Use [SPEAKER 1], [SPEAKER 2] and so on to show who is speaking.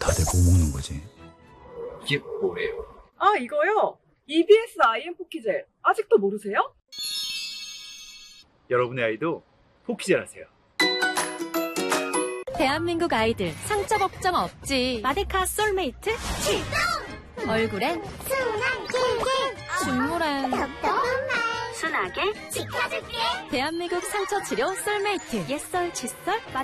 [SPEAKER 1] 다들 뭐 먹는 거지?
[SPEAKER 2] 이게 뭐예요?
[SPEAKER 3] 아, 이거요? EBS IM 포키젤. 아직도 모르세요?
[SPEAKER 2] 여러분의 아이도 포키젤 하세요.
[SPEAKER 4] 대한민국 아이들 상처 걱정 없지. 마데카 솔메이트 출동! 얼굴엔 순한 게 눈물엔
[SPEAKER 5] 순하게 지켜줄게.
[SPEAKER 4] 대한민국 상처 치료 솔메이트. 옛설 칫솔